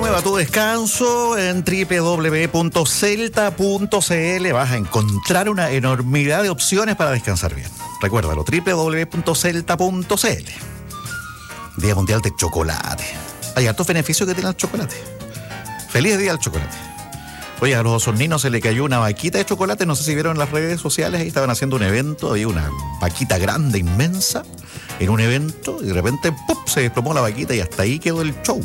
renueva tu descanso en www.celta.cl. Vas a encontrar una enormidad de opciones para descansar bien. Recuérdalo, www.celta.cl. Día Mundial del Chocolate. Hay hartos beneficios que tiene el chocolate. Feliz día al chocolate. Oye, a los osorninos se le cayó una vaquita de chocolate. No sé si vieron en las redes sociales. Ahí estaban haciendo un evento. Había una vaquita grande, inmensa, en un evento. Y de repente, ¡pum!, se desplomó la vaquita y hasta ahí quedó el show.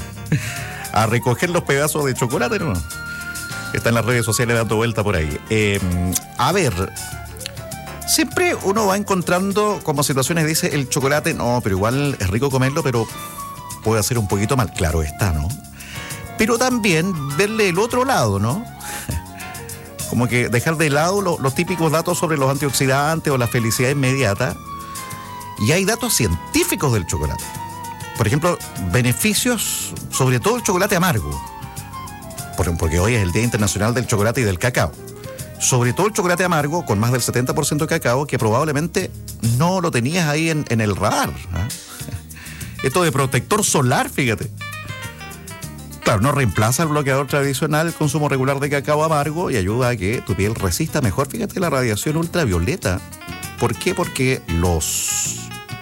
A recoger los pedazos de chocolate, ¿no? Está en las redes sociales dando vuelta por ahí. A ver, siempre uno va encontrando como situaciones, dice, el chocolate, no, pero igual es rico comerlo, pero puede hacer un poquito mal. Claro está, ¿no? Pero también verle el otro lado, ¿no? Como que dejar de lado los típicos datos sobre los antioxidantes o la felicidad inmediata. Y hay datos científicos del chocolate. Por ejemplo, beneficios, sobre todo el chocolate amargo. Porque hoy es el Día Internacional del Chocolate y del Cacao. Sobre todo el chocolate amargo, con más del 70% de cacao, que probablemente no lo tenías ahí en el radar, ¿eh? Esto de protector solar, fíjate. Claro, no reemplaza el bloqueador tradicional, el consumo regular de cacao amargo, y ayuda a que tu piel resista mejor, fíjate, la radiación ultravioleta. ¿Por qué? Porque los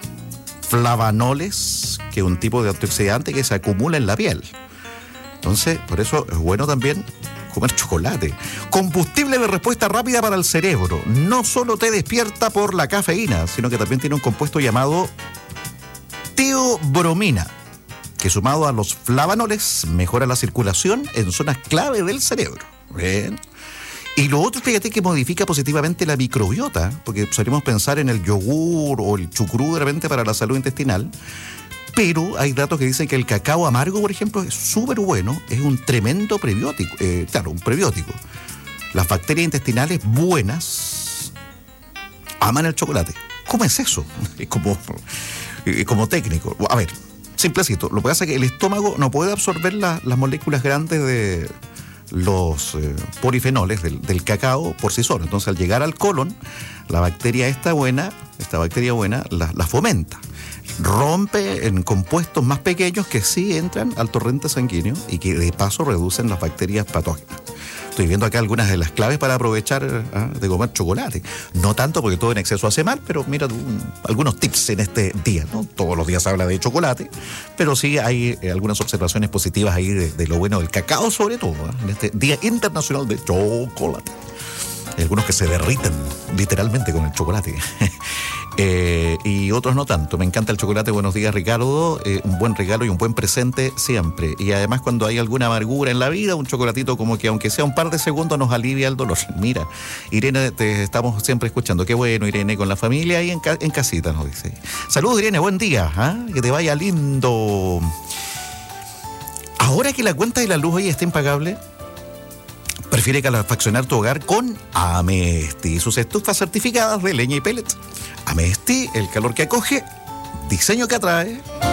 flavanoles, que es un tipo de antioxidante que se acumula en la piel. Entonces, por eso es bueno también comer chocolate. Combustible de respuesta rápida para el cerebro. No solo te despierta por la cafeína, sino que también tiene un compuesto llamado teobromina, que sumado a los flavanoles mejora la circulación en zonas clave del cerebro. Bien. Y lo otro, fíjate, que modifica positivamente la microbiota, porque solemos pensar en el yogur o el chucrú de repente para la salud intestinal, pero hay datos que dicen que el cacao amargo, por ejemplo, es súper bueno, es un tremendo prebiótico, un prebiótico. Las bacterias intestinales buenas aman el chocolate. ¿Cómo es eso? Es como técnico. A ver, simplecito. Lo que pasa es que el estómago no puede absorber las moléculas grandes de los polifenoles del cacao por sí solo. Entonces, al llegar al colon, la bacteria esta bacteria buena, la fomenta. Rompe en compuestos más pequeños que sí entran al torrente sanguíneo y que de paso reducen las bacterias patógenas. Estoy viendo acá algunas de las claves para aprovechar de comer chocolate. No tanto porque todo en exceso hace mal, pero mira algunos tips en este día, ¿no? Todos los días se habla de chocolate, pero sí hay algunas observaciones positivas ahí de lo bueno del cacao, sobre todo, en este Día Internacional de Chocolate. Hay algunos que se derriten literalmente con el chocolate. Y otros no tanto. Me encanta el chocolate. Buenos días, Ricardo. Un buen regalo y un buen presente siempre. Y además, cuando hay alguna amargura en la vida, un chocolatito como que aunque sea un par de segundos nos alivia el dolor. Mira, Irene, te estamos siempre escuchando. Qué bueno, Irene, con la familia ahí en casita, nos dice. Saludos, Irene, buen día. Que te vaya lindo. Ahora que la cuenta de la luz hoy está impagable, prefiere calefaccionar tu hogar con Amesti y sus estufas certificadas de leña y pellets. Amesti, el calor que acoge, diseño que atrae.